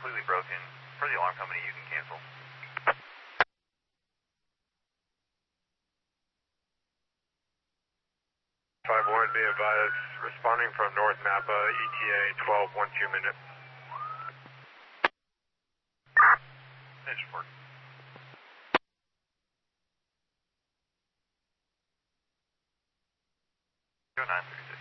completely broken. For the alarm company, you can cancel. 5-1, be advised, responding from North Napa, ETA 12-12 minutes. Finish report. Go 936.